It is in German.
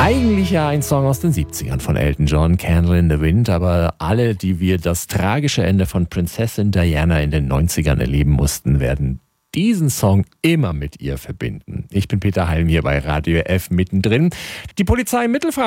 Eigentlich ja ein Song aus den 70ern von Elton John, Candle in the Wind, aber alle, die wir das tragische Ende von Prinzessin Diana in den 90ern erleben mussten, werden diesen Song immer mit ihr verbinden. Ich bin Peter Heilm hier bei Radio F mittendrin. Die Polizei in Mittelfranken